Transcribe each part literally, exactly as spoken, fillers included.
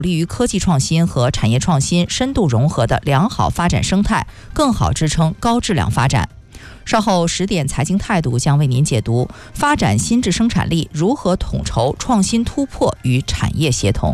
利于科技创新和产业创新深度融合的良好发展生态，更好支撑高质量发展。稍后十点财经态度将为您解读发展新质生产力如何统筹创新突破与产业协同。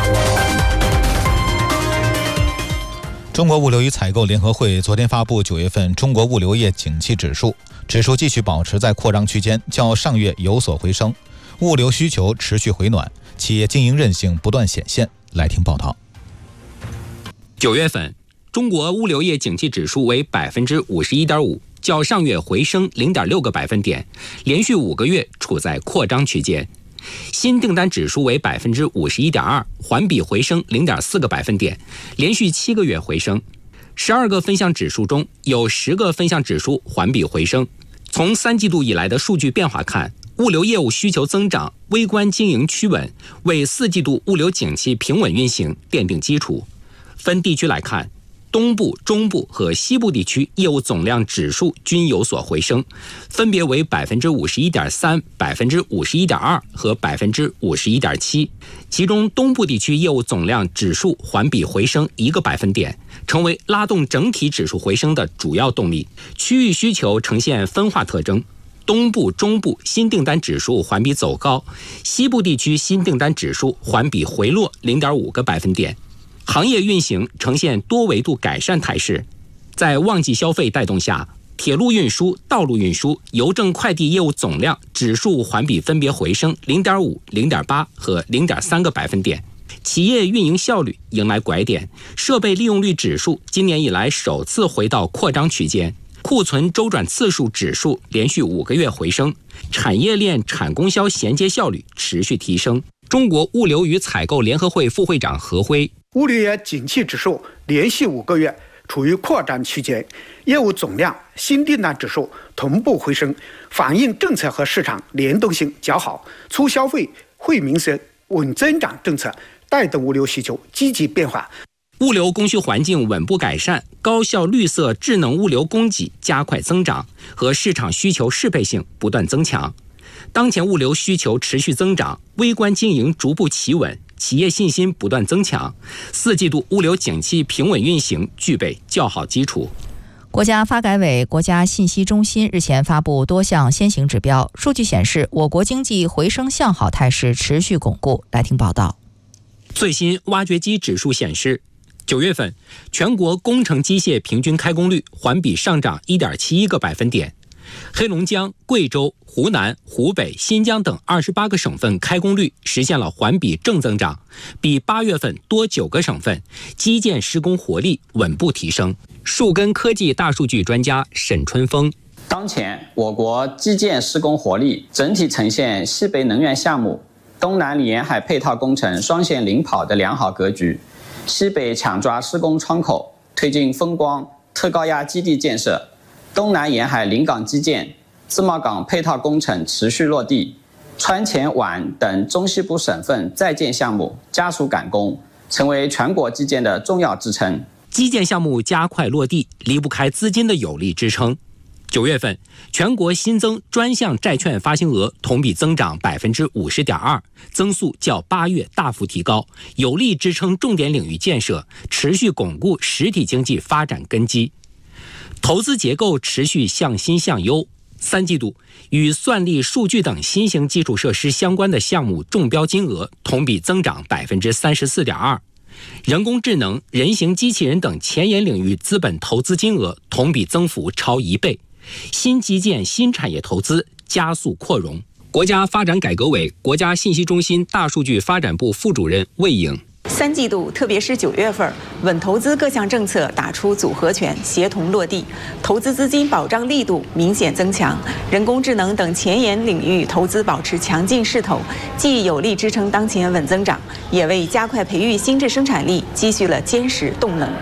中国物流与采购联合会昨天发布九月份中国物流业景气指数，指数继续保持在扩张区间，较上月有所回升，物流需求持续回暖，企业经营韧性不断显现。来听报道。 九月份中国物流业景气指数为百分之五十一点五，较上月回升零点六个百分点，连续五个月处在扩张区间。新订单指数为百分之五十一点二，环比回升零点四个百分点，连续七个月回升。十二个分项指数中有十个分项指数环比回升。从三季度以来的数据变化看，物流业务需求增长，微观经营趋稳，为四季度物流景气平稳运行奠定基础。分地区来看，东部、中部和西部地区业务总量指数均有所回升，分别为百分之五十一点三、百分之五十一点二和百分之五十一点七。其中，东部地区业务总量指数环比回升一个百分点，成为拉动整体指数回升的主要动力。区域需求呈现分化特征，东部、中部新订单指数环比走高，西部地区新订单指数环比回落零点五个百分点。行业运行呈现多维度改善态势，在旺季消费带动下，铁路运输、道路运输、邮政快递业务总量指数环比分别回升零点五、零点八和零点三个百分点。企业运营效率迎来拐点，设备利用率指数今年以来首次回到扩张区间，库存周转次数指数连续五个月回升，产业链产供销衔接效率持续提升。中国物流与采购联合会副会长何辉， 物流业景气指数连续五个月处于扩张区间，业务总量、新订单指数同步回升，反映政策和市场联动性较好，促消费、惠民生、稳增长政策带动物流需求积极变化。 物流供需环境稳步改善，高效绿色智能物流供给加快增长，和市场需求适配性不断增强。当前物流需求持续增长，微观经营逐步企稳，企业信心不断增强，四季度物流景气平稳运行具备较好基础。 国家发改委、国家信息中心日前发布多项先行指标，数据显示，我国经济回升向好态势持续巩固。来听报道。 最新挖掘机指数显示，九月份全国工程机械平均开工率环比上涨 一点七一个百分点，黑龙江、贵州、湖南、湖北、新疆等二十八个省份开工率实现了环比正增长，比八月份多九个省份，基建施工活力稳步提升。树根科技大数据专家沈春峰， 当前我国基建施工活力整体呈现西北能源项目、东南沿海配套工程双线领跑的良好格局，西北抢抓施工窗口，推进风光、特高压基地建设，东南沿海临港基建、自贸港配套工程持续落地，川黔皖等中西部省份在建项目加速赶工，成为全国基建的重要支撑。 基建项目加快落地，离不开资金的有力支撑。九月份，全国新增专项债券发行额同比增长百分之五十点二，增速较八月大幅提高，有力支撑重点领域建设，持续巩固实体经济发展根基。投资结构持续向新向优。三季度与算力、数据等新型基础设施相关的项目中标金额同比增长百分之三十四点二，人工智能、人形机器人等前沿领域资本投资金额同比增幅超一倍，新基建、新产业投资加速扩容。国家发展改革委、国家信息中心大数据发展部副主任魏颖。 三季度，特别是九月份，稳投资各项政策打出组合拳，协同落地，投资资金保障力度明显增强，人工智能等前沿领域投资保持强劲势头，既有力支撑当前稳增长，也为加快培育新质生产力积蓄了坚实动能。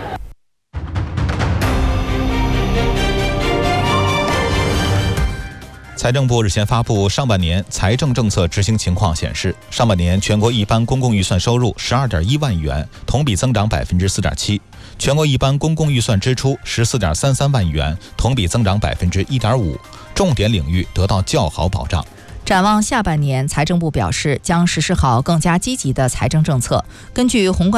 财政部日前发布上半年财政政策执行情况显示，上半年全国一般公共预算收入十二点一万亿元，同比增长百分之四点七；全国一般公共预算支出十四点三三万亿元，同比增长百分之一点五，重点领域得到较好保障。 展望下半年，财政部表示将实施好更加积极的财政政策，根据宏观